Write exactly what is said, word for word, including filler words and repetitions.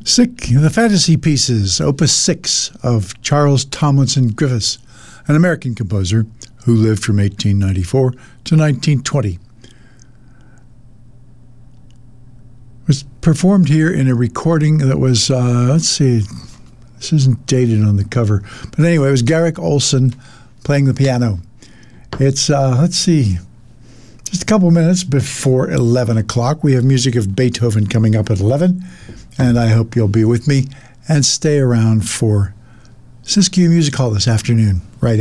Sick, the Fantasy Pieces, Opus six of Charles Tomlinson Griffiths, an American composer who lived from eighteen ninety-four to nineteen twenty. It was performed here in a recording that was, uh, let's see, this isn't dated on the cover. But anyway, it was Garrick Olson playing the piano. It's, uh, let's see, just a couple minutes before eleven o'clock. We have music of Beethoven coming up at eleven. And I hope you'll be with me and stay around for Siskiyou Music Hall this afternoon. Right.